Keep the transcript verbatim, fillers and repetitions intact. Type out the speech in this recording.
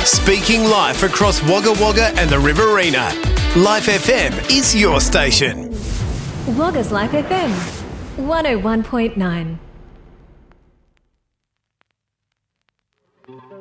Speaking live across Wagga Wagga and the Riverina, Life F M is your station. Wagga's Life F M, one oh one point nine.